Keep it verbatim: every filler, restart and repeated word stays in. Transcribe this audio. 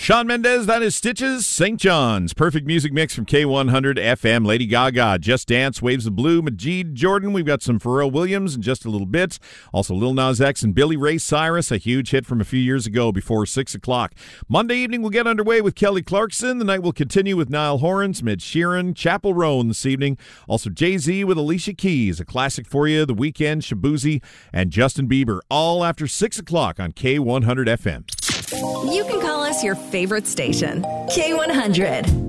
Shawn Mendes, that is Stitches, Saint John's. Perfect music mix from K one hundred F M. Lady Gaga, Just Dance, Waves of Blue, Majid Jordan. We've got some Pharrell Williams in just a little bit. Also Lil Nas X and Billy Ray Cyrus, a huge hit from a few years ago before six o'clock. Monday evening, we'll get underway with Kelly Clarkson. The night will continue with Niall Horan, Ed Sheeran, Chappell Roan this evening. Also Jay-Z with Alicia Keys, a classic for you, The Weeknd, Shabuzi, and Justin Bieber, all after six o'clock on K one hundred F M. You can call us your favorite station, K one hundred.